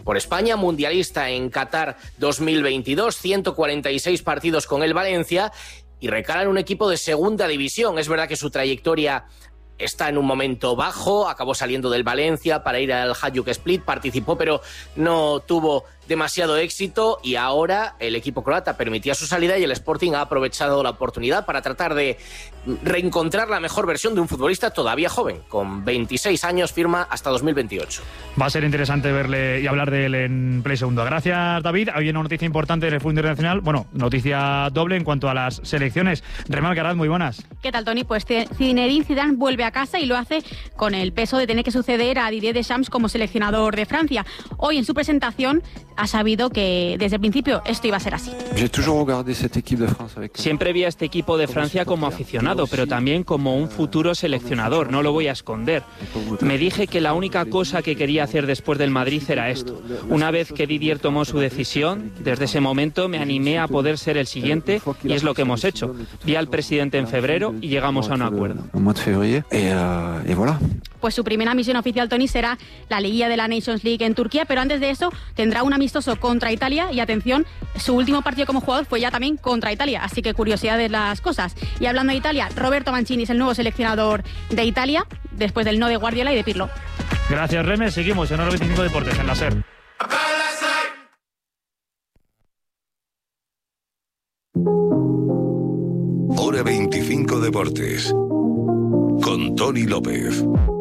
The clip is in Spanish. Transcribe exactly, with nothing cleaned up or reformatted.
por España, mundialista en Qatar dos mil veintidós, ciento cuarenta y seis partidos con el Valencia y recala en un equipo de segunda división. Es verdad que su trayectoria está en un momento bajo, acabó saliendo del Valencia para ir al Hajduk Split, participó pero no tuvo demasiado éxito y ahora el equipo croata permitía su salida y el Sporting ha aprovechado la oportunidad para tratar de reencontrar la mejor versión de un futbolista todavía joven, con veintiséis años, firma hasta dos mil veintiocho. Va a ser interesante verle y hablar de él en Play Segundo. Gracias, David. Hay una noticia importante del fútbol internacional, bueno, noticia doble en cuanto a las selecciones. Remar Alcaraz, muy buenas. ¿Qué tal, Tony? Pues Zinedine Zidane vuelve a casa y lo hace con el peso de tener que suceder a Didier Deschamps como seleccionador de Francia. Hoy en su presentación ha sabido que desde el principio esto iba a ser así. Siempre vi a este equipo de Francia como aficionado, pero también como un futuro seleccionador, no lo voy a esconder. Me dije que la única cosa que quería hacer después del Madrid era esto. Una vez que Didier tomó su decisión, desde ese momento me animé a poder ser el siguiente y es lo que hemos hecho. Vi al presidente en febrero y llegamos a un acuerdo. Pues su primera misión oficial, Tony, será la liguilla de la Nations League en Turquía, pero antes de eso tendrá un amistoso contra Italia y atención, su último partido como jugador fue ya también contra Italia, así que curiosidad de las cosas. Y hablando de Italia, Roberto Mancini es el nuevo seleccionador de Italia, después del no de Guardiola y de Pirlo. Gracias, Remes. Seguimos en Hora veinticinco Deportes, en la SER. Hora veinticinco Deportes con Tony López.